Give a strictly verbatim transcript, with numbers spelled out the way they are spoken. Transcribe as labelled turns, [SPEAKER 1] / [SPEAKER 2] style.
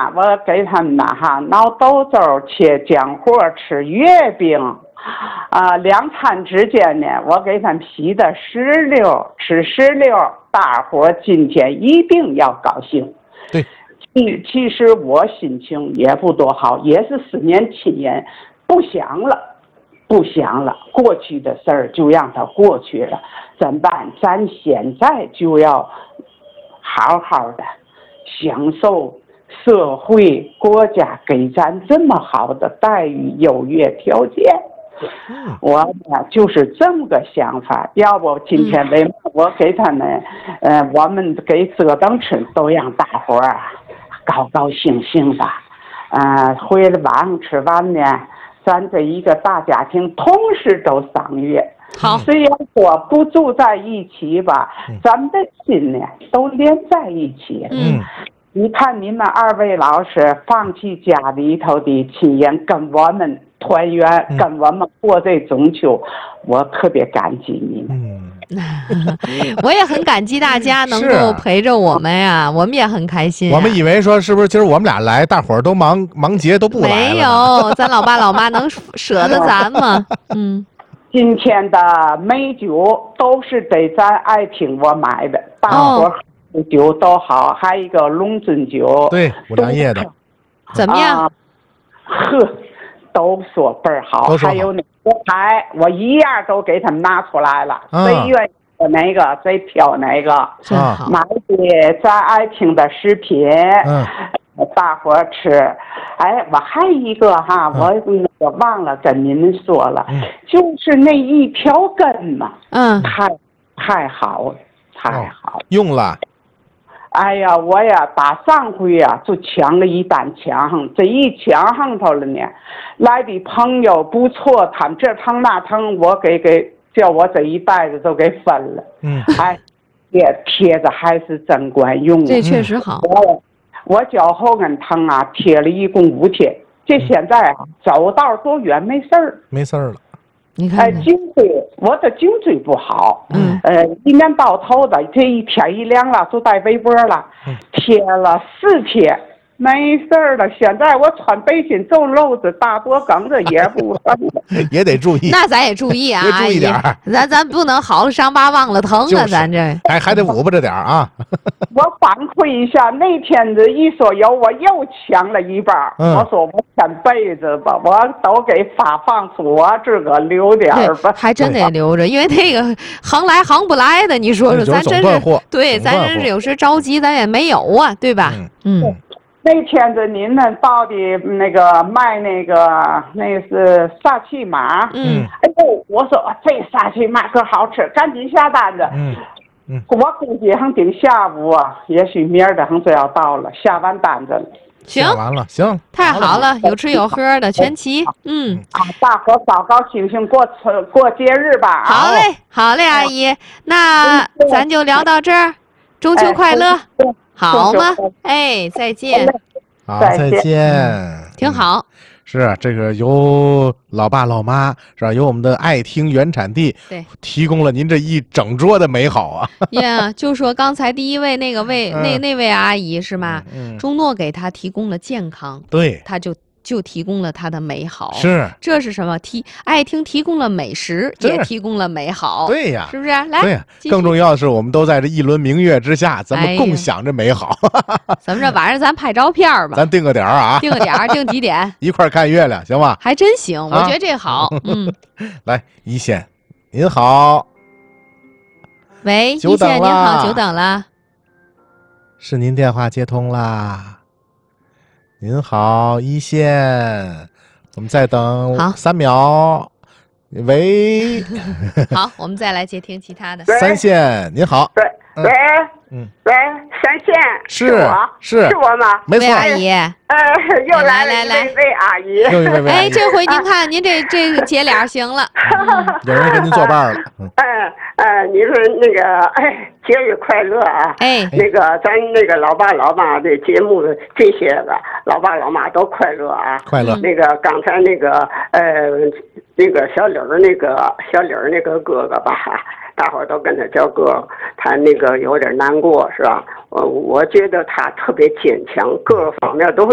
[SPEAKER 1] 呐，我给他们呐哈闹豆粥、切浆货、吃月饼，啊，两餐之间呢，我给他们洗的石榴，吃石榴，大伙今天一定要高兴。
[SPEAKER 2] 对，
[SPEAKER 1] 其其实我心情也不多好，也是思念亲人，不想了。不想了，过去的事儿就让它过去了，怎么办？咱现在就要好好的享受社会国家给咱这么好的待遇、优越条件。我呢就是这么个想法，要不今天为我给他们，呃，我们给折腾吃，都让大伙儿啊高高兴兴的，呃，回来晚上吃完呢。咱这一个大家庭同时都赏月，
[SPEAKER 3] 好，
[SPEAKER 1] 虽然说不住在一起吧，嗯、咱们的心呢都连在一起。
[SPEAKER 3] 嗯，
[SPEAKER 1] 你看你们二位老师放弃家里头的亲人，跟我们团圆，嗯、跟我们过这中秋，我特别感激你们。
[SPEAKER 2] 嗯。
[SPEAKER 3] 我也很感激大家能够陪着我们呀，我们也很开心、啊。
[SPEAKER 2] 我们以为说是不是今儿我们俩来，大伙儿都忙忙节都不来了。
[SPEAKER 3] 没有，咱老爸老妈能舍得咱吗？嗯。
[SPEAKER 1] 今天的美酒都是得咱爱听我买的，大伙喝酒都好，哦、还有一个龙尊酒，
[SPEAKER 2] 对，五粮液的，
[SPEAKER 3] 怎么样？
[SPEAKER 1] 喝、啊，都说倍儿好，好还有那。台我一样都给他们拿出来了，谁、啊、愿意喝哪个谁挑哪个，
[SPEAKER 3] 啊、
[SPEAKER 1] 买的咱爱听的食品，嗯，大伙吃。哎，我还一个哈，嗯、我那个忘了跟你们说了，嗯、就是那一条根嘛，
[SPEAKER 3] 嗯，
[SPEAKER 1] 太太好了，太好了，
[SPEAKER 2] 哦、用了。
[SPEAKER 1] 哎呀，我呀，打上回呀就抢了一单抢上，这一抢上头了呢，来的朋友不错，他们这趟那趟，我给给叫我这一袋子都给分了。嗯，哎，这贴子还是真管用。
[SPEAKER 3] 这确实好。
[SPEAKER 1] 我我脚后跟疼啊，贴了一共五天，这现在啊、嗯、走道多远没事儿，
[SPEAKER 2] 没事儿了。
[SPEAKER 3] 你看，
[SPEAKER 1] 哎，颈椎，我的颈椎不好，嗯，呃，一年到头的，这一天一凉了就带围脖了，嗯、贴了四天，没事儿了。现在我穿背心、皱漏子、大脖梗子也不疼，
[SPEAKER 2] 也得注意。
[SPEAKER 3] 那咱也注意啊，
[SPEAKER 2] 也注意点儿。
[SPEAKER 3] 咱咱不能好了伤疤忘了疼啊，
[SPEAKER 2] 就是、
[SPEAKER 3] 咱这
[SPEAKER 2] 还还得捂巴着点儿啊。
[SPEAKER 1] 我反馈一下，那天子一说有，我又抢了一包。嗯、我说我添被子吧，我都给发放出，我这个留点儿吧。
[SPEAKER 3] 还真得留着，因为那个行来行不来的，你说说，咱真是对，咱真是有时着急，咱也没有啊，对吧？嗯。嗯
[SPEAKER 1] 那天子您们到底那个卖那个那是萨琪玛，嗯，哎呦，我说这萨琪玛可好吃，赶紧下单子。嗯。嗯，我估计还顶下午啊，也许明儿的还就要到了，下完单子了。
[SPEAKER 3] 行，
[SPEAKER 2] 完了，行，
[SPEAKER 3] 太好了，有吃有喝的，全齐。嗯，
[SPEAKER 1] 啊，大伙高高兴兴过过节日吧。
[SPEAKER 3] 好嘞，好嘞，阿姨，那咱就聊到这儿，中秋快乐，好吗？哎，再见。
[SPEAKER 2] 好，再见。
[SPEAKER 3] 挺好。
[SPEAKER 2] 是这个由老爸老妈是吧？由我们的爱听原产地
[SPEAKER 3] 对
[SPEAKER 2] 提供了您这一整桌的美好啊！
[SPEAKER 3] 呀， yeah, 就说刚才第一位那个位、嗯、那那位阿姨是吗？嗯，钟诺给他提供了健康，
[SPEAKER 2] 对，
[SPEAKER 3] 他就就提供了他的美好。
[SPEAKER 2] 是，
[SPEAKER 3] 这是什么？提爱听提供了美食，也提供了美好。
[SPEAKER 2] 对呀，
[SPEAKER 3] 是不是？来，
[SPEAKER 2] 对呀。更重要的是，我们都在这一轮明月之下，咱们共享着美好。
[SPEAKER 3] 哎、咱们这晚上咱拍照片吧，
[SPEAKER 2] 咱定个点儿啊，
[SPEAKER 3] 定个点儿，定几点？
[SPEAKER 2] 一块看月亮，行吧？
[SPEAKER 3] 还真行，我觉得这好。啊、嗯，
[SPEAKER 2] 来，一线，您好。
[SPEAKER 3] 喂，一线您好，久等了。
[SPEAKER 2] 是您电话接通啦。您好，一线，我们再等三秒。喂，
[SPEAKER 3] 好，我们再来接听其他的。
[SPEAKER 2] 三线，您好。
[SPEAKER 4] 喂，喂，嗯，喂，三线
[SPEAKER 2] 是
[SPEAKER 4] 我，
[SPEAKER 2] 是
[SPEAKER 4] 是我吗？
[SPEAKER 2] 没错，
[SPEAKER 3] 阿姨。
[SPEAKER 4] 呃，又来了一位位阿姨。
[SPEAKER 2] 又一位位阿姨。
[SPEAKER 3] 哎，这回您看，您这这姐俩行了，
[SPEAKER 2] 有人给您作伴了。
[SPEAKER 4] 嗯呃，你说那个，哎，节日快乐啊！
[SPEAKER 3] 哎，
[SPEAKER 4] 那个咱那个老爸老妈的节目这些个老爸老妈都快乐啊！
[SPEAKER 2] 快乐。
[SPEAKER 4] 那个刚才那个呃，那个小李儿那个小李儿那个哥哥吧，大伙儿都跟他叫哥，他那个有点难过是吧？我我觉得他特别坚强，各个方面都